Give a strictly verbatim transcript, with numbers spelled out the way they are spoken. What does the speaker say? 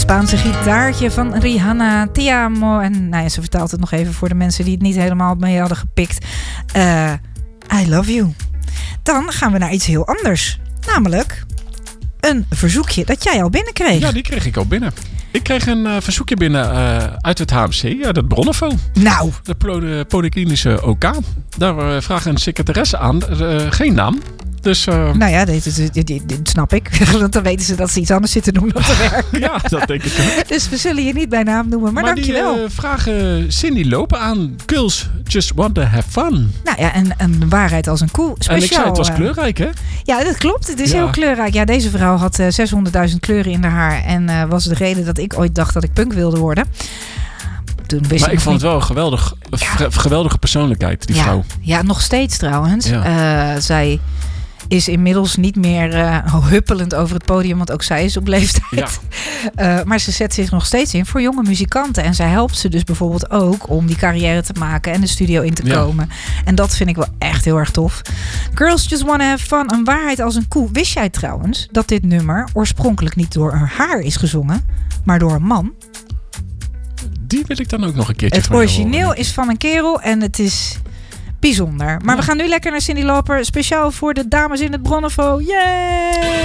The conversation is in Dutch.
Spaanse gitaartje van Rihanna, Te amo. En nou ja, ze vertaalt het nog even voor de mensen die het niet helemaal mee hadden gepikt. Uh, I love you. Dan gaan we naar iets heel anders. Namelijk een verzoekje dat jij al binnenkreeg. Ja, die kreeg ik al binnen. Ik kreeg een uh, verzoekje binnen uh, uit het H M C, ja, dat Bronnenvo. Nou. De Plo- Polyklinische O K. Daar uh, vragen een secretaresse aan. Uh, geen naam. Dus, uh... Nou ja, dit, dit, dit, dit snap ik. Want dan weten ze dat ze iets anders zitten doen dan te werken. Ja, dat denk ik ook. Dus we zullen je niet bij naam noemen, maar, maar dankjewel. die uh, vragen Cindy Lopen aan. Girls just want to have fun. Nou ja, en een waarheid als een koe. Speciaal, en ik zei, het was kleurrijk, hè? Ja, dat klopt. Het is ja. heel kleurrijk. Ja, deze vrouw had uh, zeshonderdduizend kleuren in haar haar. En uh, was de reden dat ik ooit dacht dat ik punk wilde worden. Toen wist maar ik, ik vond niet... het wel een geweldig, ja. geweldige persoonlijkheid, die ja. vrouw. Ja, nog steeds trouwens. Ja. Uh, zij... is inmiddels niet meer uh, huppelend over het podium, want ook zij is op leeftijd. Ja. Uh, maar ze zet zich nog steeds in voor jonge muzikanten. En zij helpt ze dus bijvoorbeeld ook om die carrière te maken en de studio in te ja. komen. En dat vind ik wel echt heel erg tof. Girls Just Wanna Have Fun, een waarheid als een koe. Wist jij trouwens dat dit nummer oorspronkelijk niet door haar is gezongen, maar door een man? Die wil ik dan ook nog een keertje Het van origineel is van een kerel en het is... bijzonder. Maar ja. we gaan nu lekker naar Cyndi Lauper. Speciaal voor de dames in het Bronnenvo. Yay!